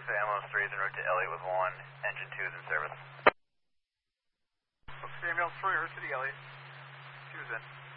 ambulance 3 is en route to Elliott with 1, engine 2 is in service. Ambulance 3, en route to the Elliott. 2 is in.